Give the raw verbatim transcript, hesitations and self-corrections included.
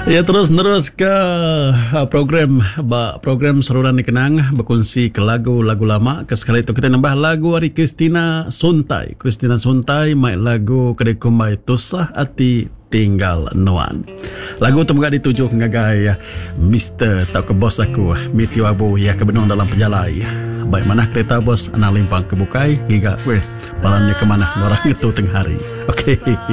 Ya, terus-terus ke uh, program ba, program Saluran Dikenang berkongsi ke lagu-lagu lama. Ke sekali itu kita nambah lagu dari Christina Suntai. Christina Suntai main lagu Kedai Kumbai Tusah Ati Tinggal Nuan. Lagu itu enggak dituju ngagai Mister tau ke bos aku Miti Wabu ya kebenung dalam penjalai. Baik mana kereta bos anak limpang kebukai giga weh malamnya kemana orang itu tengah hari. Okey.